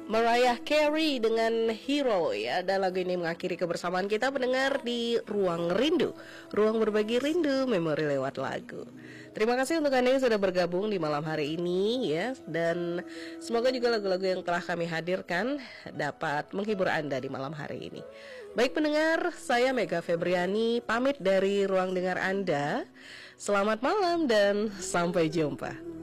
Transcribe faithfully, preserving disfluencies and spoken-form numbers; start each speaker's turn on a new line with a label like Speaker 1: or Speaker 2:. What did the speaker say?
Speaker 1: Mariah Carey dengan Hero ya. Dan lagu ini mengakhiri kebersamaan kita pendengar di Ruang Rindu, ruang berbagi rindu memori lewat lagu. Terima kasih untuk Anda yang sudah bergabung di malam hari ini ya. Dan semoga juga lagu-lagu yang telah kami hadirkan dapat menghibur Anda di malam hari ini. Baik pendengar, saya Mega Febriani pamit dari ruang dengar Anda. Selamat malam dan sampai jumpa.